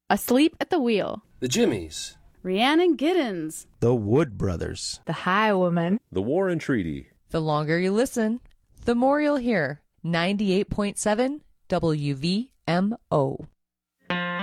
Asleep at the Wheel, The Jimmies, Rhiannon Giddens, The Wood Brothers, The Highwoman, The War and Treaty. The longer you listen, the more you'll hear. 98.7 WVMO.